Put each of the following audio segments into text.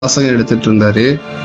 யாசகம் எடுத்துட்டு இருந்தாரு.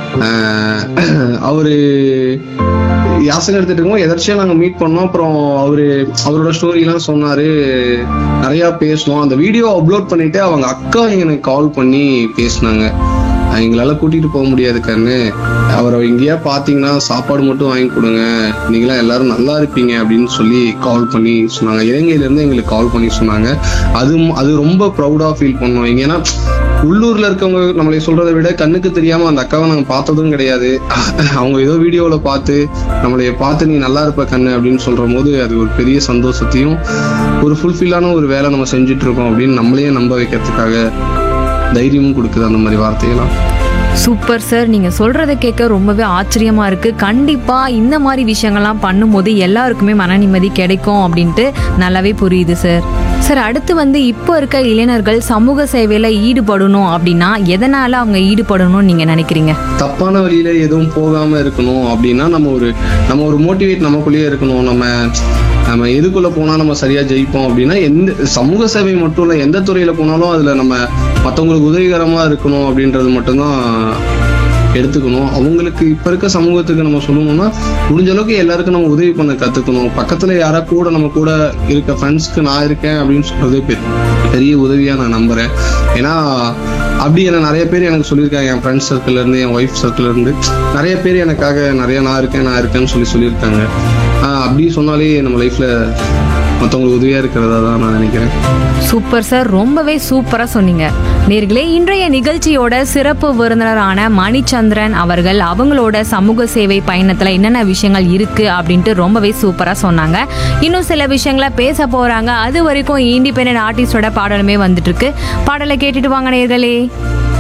அவரு யாசகம் எடுத்துட்டு இருக்கோம் எதர்ச்சியா நாங்க மீட் பண்ணோம். அப்புறம் அவரோட ஸ்டோரி எல்லாம் சொன்னாரு, நிறைய பேசணும். அந்த வீடியோ அப்லோட் பண்ணிட்டு அவங்க அக்கா எனக்கு கால் பண்ணி பேசினாங்க. எங்களால கூட்டிட்டு போக முடியாது கண்ணு, அவரை எங்கேயா பாத்தீங்கன்னா சாப்பாடு மட்டும் வாங்கி கொடுங்க, நீங்களாம் எல்லாரும் நல்லா இருப்பீங்க அப்படின்னு சொல்லி கால் பண்ணி சொன்னாங்க. இலங்கையில இருந்து எங்களுக்கு கால் பண்ணி சொன்னாங்க. அது ரொம்ப ப்ரௌடா ஃபீல் பண்ணோம். ஏன்னா உள்ளூர்ல இருக்கவங்க நம்மளை சொல்றதை விட கண்ணுக்கு தெரியாம அந்த அக்காவை நாங்க பார்த்ததும் கிடையாது. அவங்க ஏதோ வீடியோல பார்த்து நீ நல்லா இருப்ப கண்ணு அப்படின்னு சொல்ற போது அது ஒரு பெரிய சந்தோஷத்தையும் ஒரு ஃபுல்ஃபில்லான ஒரு வேலை நம்ம செஞ்சுட்டு இருக்கோம் அப்படின்னு நம்மளையே நம்ப வைக்கிறதுக்காக தைரியமும் கொடுக்குது அந்த மாதிரி வார்த்தையெல்லாம். சூப்பர் சார், நீங்க சொல்றதை கேட்க ரொம்பவே ஆச்சரியமா இருக்கு. கண்டிப்பா இந்த மாதிரி விஷயங்கள்லாம் பண்ணும்போது எல்லாருக்குமே மன நிம்மதி கிடைக்கும் அப்படின்ட்டு நல்லாவே புரியுது சார். சார், அடுத்து இப்போ இருக்க இளைஞர்கள் சமூக சேவையில ஈடுபடணும் அப்படின்னா எதனால அவங்க ஈடுபடணும்னு நீங்க நினைக்கிறீங்க? தப்பான வழியில எதுவும் போகாம இருக்கணும் அப்படின்னா நம்ம ஒரு மோட்டிவேட் நமக்குள்ளேயே இருக்கணும். நம்ம எதுக்குள்ள போனா நம்ம சரியா ஜெயிப்போம் அப்படின்னா எந்த சமூக சேவை மட்டும் இல்ல, எந்த துறையில போனாலும் அதுல நம்ம மற்றவங்களுக்கு உதவிகரமா இருக்கணும் அப்படின்றது மட்டும்தான் எடுத்துக்கணும். அவங்களுக்கு இப்ப இருக்க சமூகத்துக்கு நம்ம சொல்லணும்னா முடிஞ்ச அளவுக்கு எல்லாருக்கும் நம்ம உதவி பண்ண கத்துக்கணும். பக்கத்துல யாரா கூட நம்ம கூட இருக்க ஃப்ரெண்ட்ஸ்க்கு நான் இருக்கேன் அப்படின்னு சொல்றதே பெரிய உதவியா நான் நம்புறேன். ஏன்னா அப்படி நிறைய பேர் எனக்கு சொல்லியிருக்காங்க. என் ஃப்ரெண்ட்ஸ் சர்க்கிள்ல இருந்து, என் ஒய்ஃப் சர்க்கிள்ல இருந்து நிறைய பேர் எனக்காக நிறைய நான் இருக்கேன்னு சொல்லியிருக்காங்க. அப்படி சொன்னாலே நம்ம லைஃப்ல மற்றவங்களுக்கு உதவியா இருக்கிறதா தான் நான் நினைக்கிறேன். சூப்பர் சார், ரொம்பவே சூப்பரா சொன்னீங்க. நேர்களே, இன்றைய நிகழ்ச்சியோட சிறப்பு விருந்தினரான மணிச்சந்திரன் அவர்கள் அவங்களோட சமூக சேவை பயணத்துல என்னென்ன விஷயங்கள் இருக்கு அப்படின்ட்டு ரொம்பவே சூப்பரா சொன்னாங்க. இன்னும் சில விஷயங்களை பேச போறாங்க. அது வரைக்கும் இண்டிபெண்டன்ட் ஆர்டிஸ்டோட பாடலுமே வந்துட்டு இருக்கு. பாடலை கேட்டுட்டு வாங்க நேர்களே.